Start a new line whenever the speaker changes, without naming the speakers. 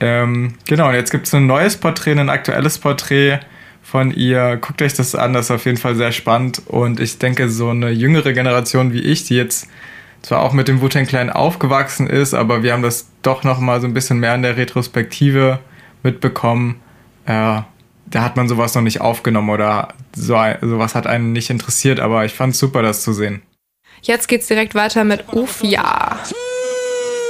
Genau, und jetzt gibt es ein neues Porträt, ein aktuelles Porträt von ihr. Guckt euch das an, das ist auf jeden Fall sehr spannend. Und ich denke, so eine jüngere Generation wie ich, die jetzt zwar auch mit dem Wu-Tang Clan aufgewachsen ist, aber wir haben das doch noch mal so ein bisschen mehr in der Retrospektive mitbekommen. Da hat man sowas noch nicht aufgenommen oder sowas hat einen nicht interessiert, aber ich fand es super, das zu sehen.
Jetzt geht's direkt weiter mit Ufja.